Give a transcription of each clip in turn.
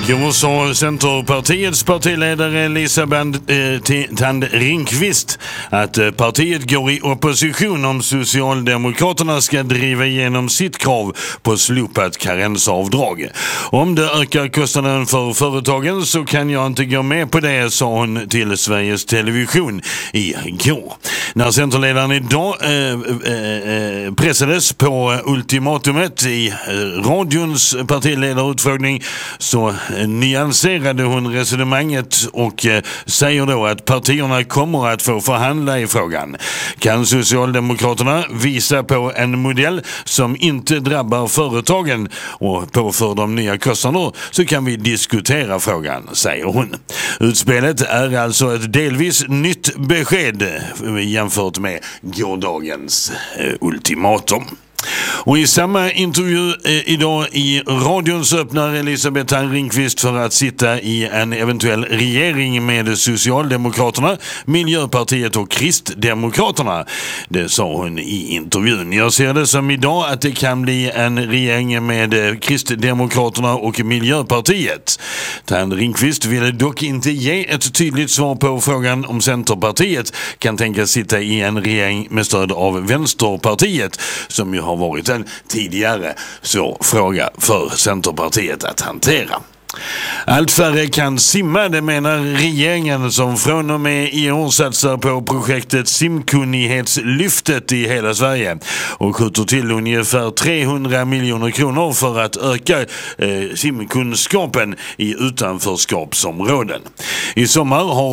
Igår sa Centerpartiets partiledare Elisabeth Thand Ringqvist att partiet går i opposition om Socialdemokraterna ska driva igenom sitt krav på slopat karensavdrag. Om det ökar kostnaden för företagen så kan jag inte gå med på det, sa hon till Sveriges Television igår. När Centerledaren idag pressades på ultimatumet i radions partiledarutfrågning så nyanserade hon resonemanget och säger då att partierna kommer att få förhandla i frågan. Kan Socialdemokraterna visa på en modell som inte drabbar företagen och påför de nya kostnader så kan vi diskutera frågan, säger hon. Utspelet är alltså ett delvis nytt besked jämfört med gårdagens ultimatum. Och i samma intervju idag i radion så öppnar Elisabeth Thand Ringqvist för att sitta i en eventuell regering med Socialdemokraterna, Miljöpartiet och Kristdemokraterna. Det sa hon i intervjun. Jag ser det som idag att det kan bli en regering med Kristdemokraterna och Miljöpartiet. Thand Ringqvist ville dock inte ge ett tydligt svar på frågan om Centerpartiet kan tänkas sitta i en regering med stöd av Vänsterpartiet, som ju har varit en tidigare så fråga för Centerpartiet att hantera. Allt färre kan simma, det menar regeringen som från och med i år satsar på projektet Simkunnighetslyftet i hela Sverige och skjuter till ungefär 300 miljoner kronor för att öka simkunskapen i utanförskapsområden. I sommar har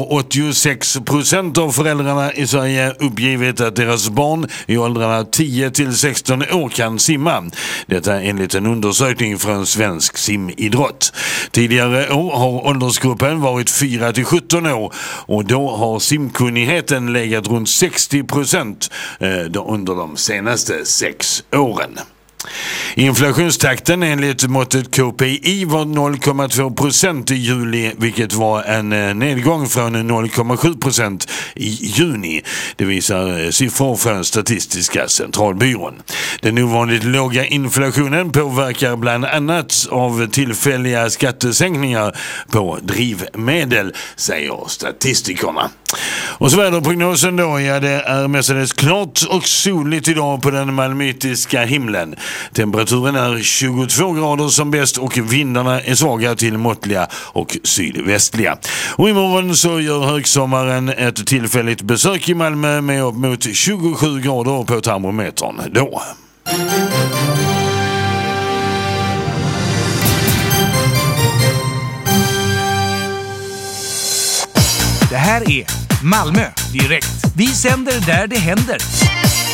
86% av föräldrarna i Sverige uppgivit att deras barn i åldrarna 10-16 år kan simma. Detta enligt en undersökning från Svensk simidrott. Tidigare år har åldersgruppen varit 4-17 år och då har simkunnigheten legat runt 60% under de senaste 6 åren. Inflationstakten enligt måttet KPI var 0,2% i juli, vilket var en nedgång från 0,7% i juni. Det visar siffror från Statistiska centralbyrån. Den ovanligt låga inflationen påverkar bland annat av tillfälliga skattesänkningar på drivmedel, säger statistikerna. Och så väderprognosen då, ja, det är mestadels klart och soligt idag på den malmöitiska himlen. Temperaturen är 22 grader som bäst och vindarna är svaga till måttliga och sydvästliga. Och imorgon så gör högsommaren ett tillfälligt besök i Malmö med upp mot 27 grader på termometern då. Det här är Malmö direkt. Vi sänder där det händer.